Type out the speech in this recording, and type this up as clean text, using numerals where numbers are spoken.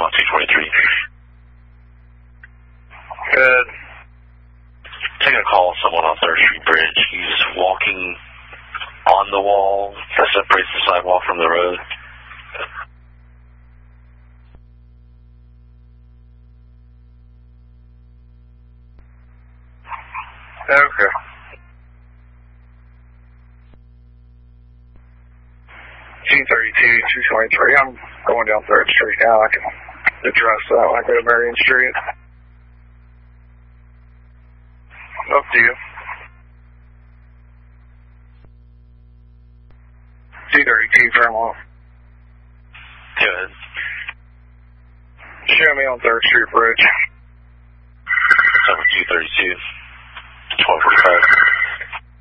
Paramount 223. Good. Taking a call on someone on 3rd Street Bridge. He's walking on the wall that separates the sidewalk from the road. Okay. G32, 223. I'm going down 3rd Street now. I can address that when I go to Marion Street. Up to you. G32, Paramount. Good. Show me on 3rd Street Bridge. It's over 232. 1245.